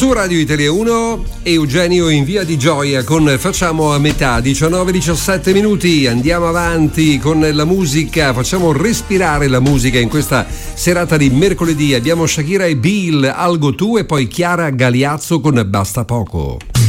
Su Radio Italia 1, Eugenio in Via di Gioia con Facciamo a metà, 19-17 minuti, andiamo avanti con la musica, facciamo respirare la musica in questa serata di mercoledì. Abbiamo Shakira e Bill, Algo Tu, e poi Chiara Galeazzo con Basta Poco.